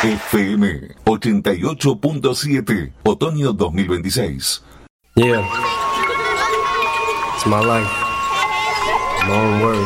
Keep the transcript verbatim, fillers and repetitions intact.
F M ochenta y ocho punto siete, otoño dos mil veintiséis. Yeah. It's my life. My own words.